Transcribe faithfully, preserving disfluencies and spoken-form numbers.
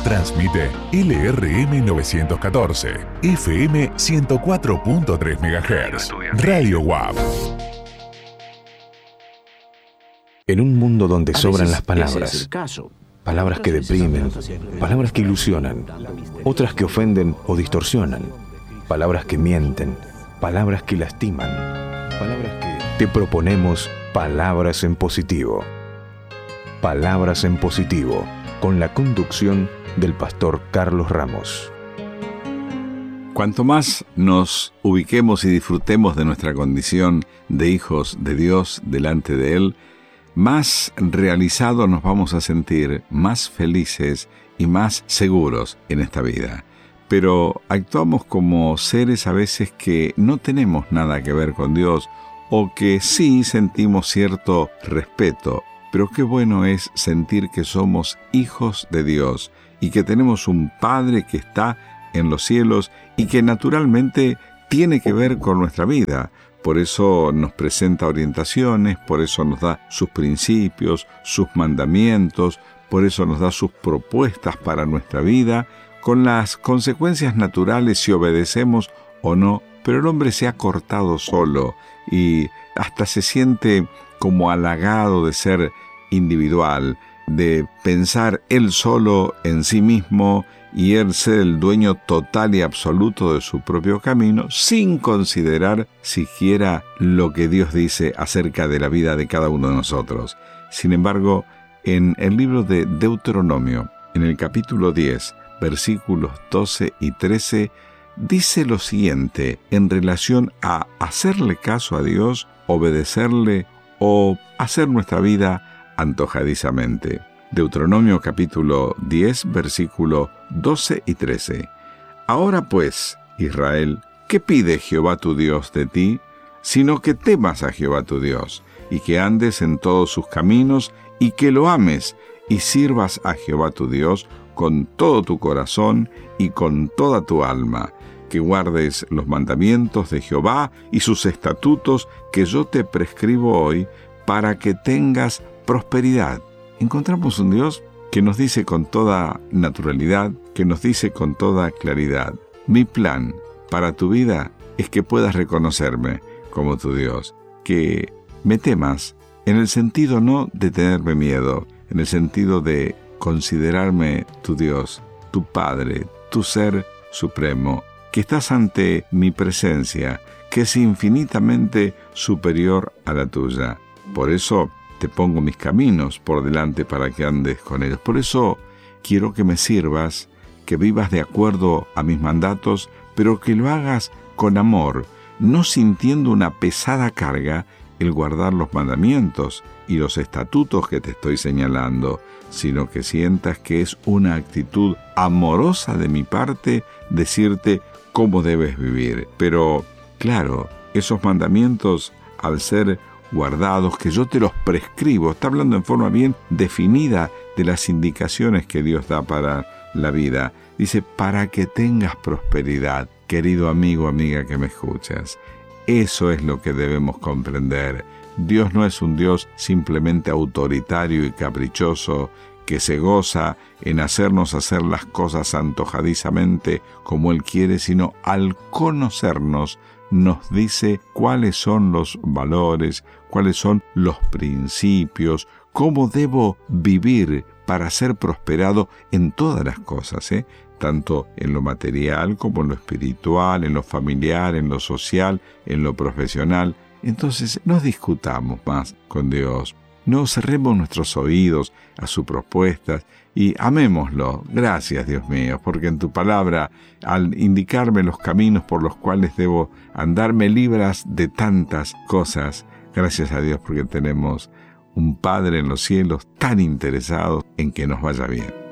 Transmite L R M novecientos catorce, F M ciento cuatro punto tres megahertz. Radio U A P. En un mundo donde sobran las palabras, palabras que deprimen, palabras que ilusionan, otras que ofenden o distorsionan, palabras que mienten, palabras que lastiman, palabras que... Te proponemos Palabras en Positivo. Palabras en Positivo, con la conducción del pastor Carlos Ramos. Cuanto más nos ubiquemos y disfrutemos de nuestra condición de hijos de Dios delante de Él, más realizados nos vamos a sentir, más felices y más seguros en esta vida. Pero actuamos como seres a veces que no tenemos nada que ver con Dios, o que sí sentimos cierto respeto, pero qué bueno es sentir que somos hijos de Dios y que tenemos un Padre que está en los cielos y que naturalmente tiene que ver con nuestra vida. Por eso nos presenta orientaciones, por eso nos da sus principios, sus mandamientos, por eso nos da sus propuestas para nuestra vida, con las consecuencias naturales si obedecemos o no. Pero el hombre se ha cortado solo y hasta se siente como halagado de ser individual, de pensar él solo en sí mismo y él ser el dueño total y absoluto de su propio camino, sin considerar siquiera lo que Dios dice acerca de la vida de cada uno de nosotros. Sin embargo, en el libro de Deuteronomio, en el capítulo diez, versículos doce y trece, dice lo siguiente en relación a hacerle caso a Dios, obedecerle o hacer nuestra vida antojadizamente. Deuteronomio capítulo diez, versículo doce y trece. Ahora pues, Israel, ¿qué pide Jehová tu Dios de ti? Sino que temas a Jehová tu Dios, y que andes en todos sus caminos, y que lo ames, y sirvas a Jehová tu Dios con todo tu corazón y con toda tu alma, que guardes los mandamientos de Jehová y sus estatutos que yo te prescribo hoy, para que tengas prosperidad. Encontramos un Dios que nos dice con toda naturalidad, que nos dice con toda claridad: mi plan para tu vida es que puedas reconocerme como tu Dios, que me temas en el sentido no de tenerme miedo, en el sentido de considerarme tu Dios, tu Padre, tu Ser Supremo, que estás ante mi presencia, que es infinitamente superior a la tuya. Por eso te pongo mis caminos por delante para que andes con ellos. Por eso quiero que me sirvas, que vivas de acuerdo a mis mandatos, pero que lo hagas con amor, no sintiendo una pesada carga el guardar los mandamientos y los estatutos que te estoy señalando, sino que sientas que es una actitud amorosa de mi parte decirte cómo debes vivir. Pero, claro, esos mandamientos, al ser guardados, que yo te los prescribo, está hablando en forma bien definida de las indicaciones que Dios da para la vida. Dice, para que tengas prosperidad, querido amigo, amiga que me escuchas. Eso es lo que debemos comprender. Dios no es un Dios simplemente autoritario y caprichoso, que se goza en hacernos hacer las cosas antojadizamente como Él quiere, sino al conocernos nos dice cuáles son los valores, cuáles son los principios, cómo debo vivir para ser prosperado en todas las cosas, ¿eh? Tanto en lo material como en lo espiritual, en lo familiar, en lo social, en lo profesional. Entonces, no discutamos más con Dios. No cerremos nuestros oídos a sus propuestas y amémoslo. Gracias, Dios mío, porque en tu palabra, al indicarme los caminos por los cuales debo andar, me libras de tantas cosas. Gracias a Dios porque tenemos un Padre en los cielos tan interesado en que nos vaya bien.